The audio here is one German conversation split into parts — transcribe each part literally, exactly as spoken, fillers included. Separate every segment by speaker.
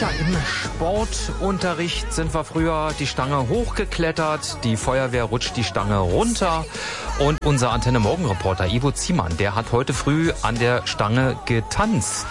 Speaker 1: Ja, im Sportunterricht sind wir früher die Stange hochgeklettert, die Feuerwehr rutscht die Stange runter und unser Antenne-Morgen-Reporter Ivo Ziemann, der hat heute früh an der Stange getanzt.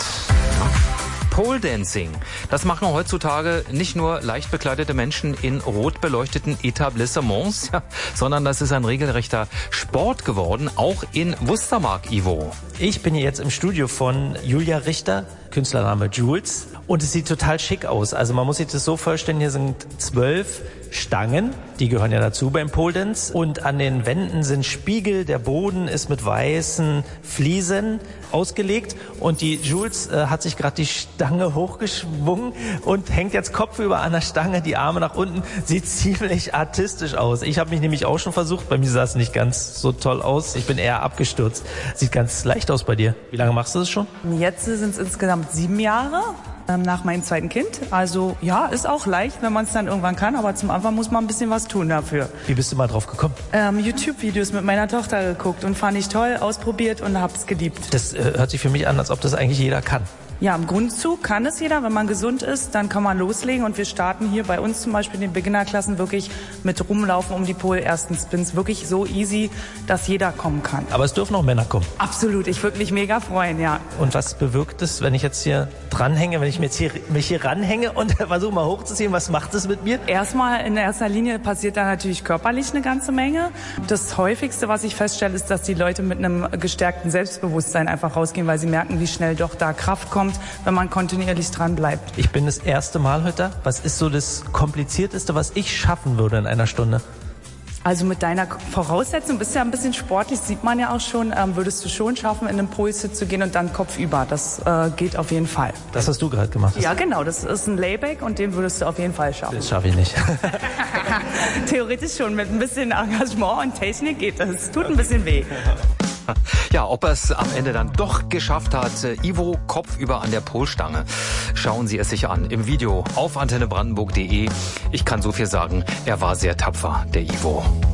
Speaker 1: Pole Dancing. Das machen heutzutage nicht nur leicht bekleidete Menschen in rot beleuchteten Etablissements, ja, sondern das ist ein regelrechter Sport geworden, auch in Wustermark, Ivo.
Speaker 2: Ich bin hier jetzt im Studio von Julia Richter, Künstlername Jules, und es sieht total schick aus. Also man muss sich das so vorstellen, hier sind zwölf Stangen, die gehören ja dazu beim Pole Dance, und an den Wänden sind Spiegel, der Boden ist mit weißen Fliesen ausgelegt und die Jules äh, hat sich gerade die Stange hochgeschwungen und hängt jetzt kopfüber an der Stange, die Arme nach unten, sieht ziemlich artistisch aus. Ich habe mich nämlich auch schon versucht, bei mir sah es nicht ganz so toll aus, ich bin eher abgestürzt. Sieht ganz leicht aus bei dir. Wie lange machst du das schon?
Speaker 3: Jetzt sind es insgesamt sieben Jahre. Nach meinem zweiten Kind. Also ja, ist auch leicht, wenn man es dann irgendwann kann, aber zum Anfang muss man ein bisschen was tun dafür.
Speaker 2: Wie bist du mal drauf gekommen?
Speaker 3: Ähm, YouTube-Videos mit meiner Tochter geguckt und fand ich toll, ausprobiert und hab's geliebt.
Speaker 2: Das äh, hört sich für mich an, als ob das eigentlich jeder kann.
Speaker 3: Ja, im Grundzug kann es jeder. Wenn man gesund ist, dann kann man loslegen. Und wir starten hier bei uns zum Beispiel in den Beginnerklassen wirklich mit Rumlaufen um die Pole, ersten Spins. Wirklich so easy, dass jeder kommen kann.
Speaker 2: Aber es dürfen auch Männer kommen.
Speaker 3: Absolut, ich würde mich mega freuen, ja.
Speaker 2: Und was bewirkt es, wenn ich jetzt hier dranhänge, wenn ich mich hier, mich hier ranhänge und versuche mal hochzuziehen, was macht es mit mir?
Speaker 3: Erstmal in erster Linie passiert da natürlich körperlich eine ganze Menge. Das häufigste, was ich feststelle, ist, dass die Leute mit einem gestärkten Selbstbewusstsein einfach rausgehen, weil sie merken, wie schnell doch da Kraft kommt, wenn man kontinuierlich dran bleibt.
Speaker 2: Ich bin das erste Mal heute da. Was ist so das Komplizierteste, was ich schaffen würde in einer Stunde?
Speaker 3: Also mit deiner Voraussetzung, bist ja ein bisschen sportlich, sieht man ja auch schon, ähm, würdest du schon schaffen, in den Pole-Sit zu gehen und dann kopfüber. Das äh, geht auf jeden Fall.
Speaker 2: Das hast du gerade gemacht?
Speaker 3: Ja, genau. Das ist ein Layback und den würdest du auf jeden Fall schaffen.
Speaker 2: Das schaffe ich nicht.
Speaker 3: Theoretisch schon. Mit ein bisschen Engagement und Technik geht das. Tut ein bisschen weh.
Speaker 1: Ja, ob er es am Ende dann doch geschafft hat. Ivo kopfüber an der Polstange. Schauen Sie es sich an im Video auf antenne brandenburg punkt de. Ich kann so viel sagen, er war sehr tapfer, der Ivo.